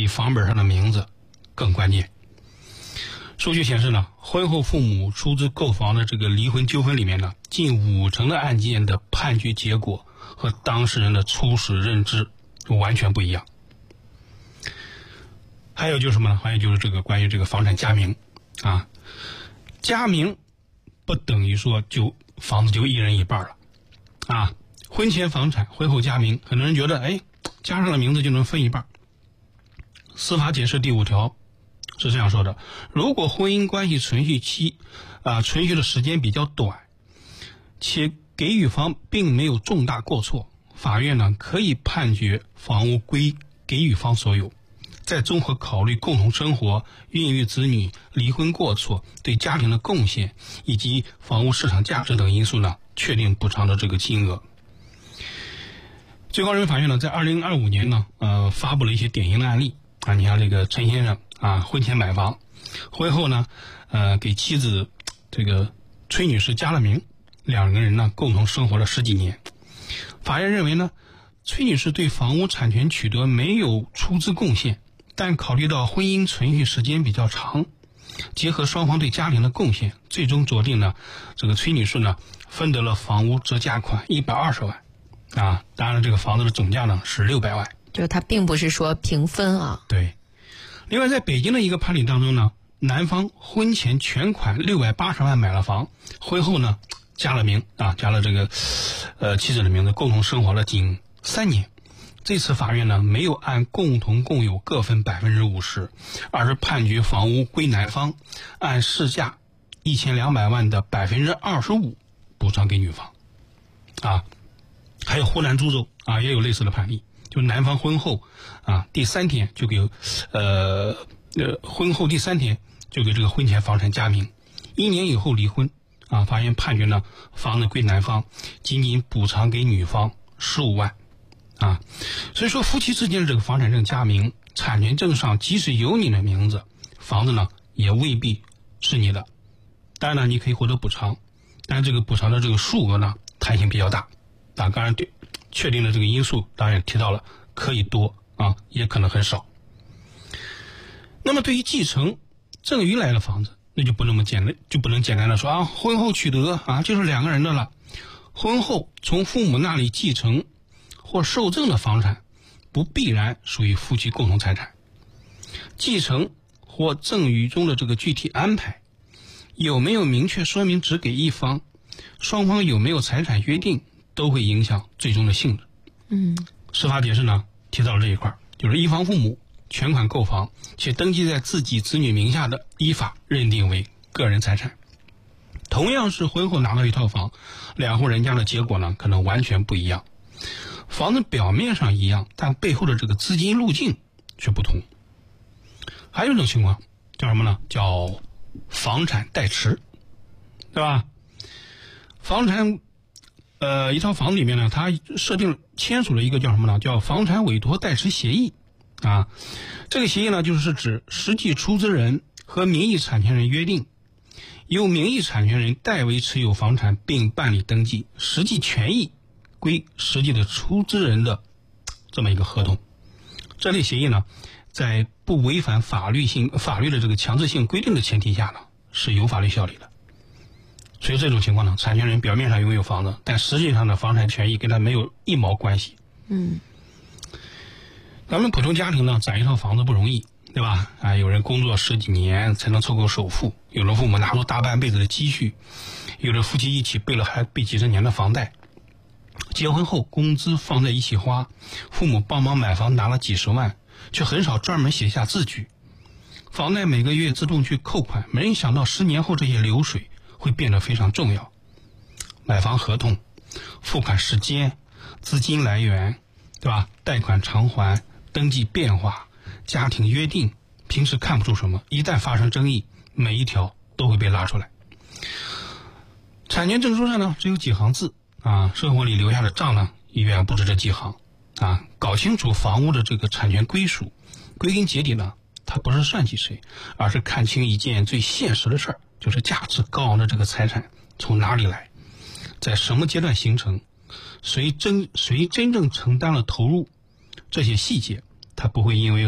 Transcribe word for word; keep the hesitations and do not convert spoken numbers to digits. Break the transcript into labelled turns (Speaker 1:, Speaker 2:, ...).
Speaker 1: 房本上的名字更关键。数据显示呢，婚后父母出资购房的这个离婚纠纷里面呢，近五成的案件的判决结果和当事人的初始认知完全不一样。还有就是什么呢？还有就是这个关于这个房产加名啊，加名不等于说就房子就一人一半了啊。婚前房产，婚后加名，很多人觉得哎，加上了名字就能分一半。司法解释第五条是这样说的：如果婚姻关系存续期啊存续的时间比较短，且给予方并没有重大过错，法院呢可以判决房屋归给予方所有，再综合考虑共同生活、孕育子女、离婚过错对家庭的贡献以及房屋市场价值等因素呢，确定补偿的这个金额。最高人民法院呢，在二零二五年呢，呃，发布了一些典型的案例啊，你像这个陈先生啊，婚前买房，婚后呢，呃，给妻子这个崔女士加了名，两个人呢共同生活了十几年。法院认为呢，崔女士对房屋产权取得没有出资贡献，但考虑到婚姻存续时间比较长，结合双方对家庭的贡献，最终酌定呢，这个崔女士呢分得了房屋折价款一百二十万。啊，当然这个房子的总价呢是六百万，
Speaker 2: 就是它并不是说平分啊。
Speaker 1: 对。另外，在北京的一个判例当中呢，男方婚前全款六百八十万买了房，婚后呢加了名啊，加了这个呃妻子的名字，共同生活了仅三年。这次法院呢没有按共同共有各分百分之五十，而是判决房屋归男方，按市价一千两百万的百分之二十五补偿给女方。啊。还有湖南株洲啊，也有类似的判例，就男方婚后啊第三天就给呃呃婚后第三天就给这个婚前房产加名，一年以后离婚啊，法院判决呢房子归男方，仅仅补偿给女方十五万啊。所以说夫妻之间的这个房产证加名，产权证上即使有你的名字，房子呢也未必是你的。当然呢，你可以获得补偿，但是这个补偿的这个数额呢弹性比较大。啊，当然对，确定的这个因素当然提到了，可以多啊，也可能很少。那么对于继承赠与来的房子，那就不那么简单，就不能简单的说啊，婚后取得啊就是两个人的了。婚后从父母那里继承或受赠的房产，不必然属于夫妻共同财产。继承或赠与中的这个具体安排，有没有明确说明只给一方，双方有没有财产约定，都会影响最终的性质。
Speaker 2: 嗯，
Speaker 1: 司法解释呢提到了这一块，就是一方父母全款购房且登记在自己子女名下的，依法认定为个人财产。同样是婚后拿到一套房，两户人家的结果呢可能完全不一样。房子表面上一样，但背后的这个资金路径却不同。还有一种情况叫什么呢？叫房产代持，对吧？房产呃，一套房子里面呢，它设定了签署了一个叫什么呢？叫房产委托代持协议啊。这个协议呢，就是指实际出资人和名义产权人约定，由名义产权人代为持有房产并办理登记，实际权益归实际的出资人的这么一个合同。这类协议呢，在不违反法律性法律的这个强制性规定的前提下呢，是有法律效力的。所以这种情况呢，产权人表面上拥有房子，但实际上的房产权益跟他没有一毛关系。
Speaker 2: 嗯，
Speaker 1: 咱们普通家庭呢，攒一套房子不容易，对吧？啊，有人工作十几年才能凑够首付，有的父母拿出大半辈子的积蓄，有的夫妻一起背了还背几十年的房贷。结婚后工资放在一起花，父母帮忙买房拿了几十万，却很少专门写下字据。房贷每个月自动去扣款，没人想到十年后这些流水会变得非常重要。买房合同、付款时间、资金来源，对吧？贷款偿还、登记变化、家庭约定，平时看不出什么，一旦发生争议，每一条都会被拉出来。产权证书上呢只有几行字啊，生活里留下的账呢远远不止这几行啊。搞清楚房屋的这个产权归属，归根结底呢，它不是算计谁，而是看清一件最现实的事儿，就是价值高昂的这个财产从哪里来，在什么阶段形成，谁真谁真正承担了投入，这些细节它不会因为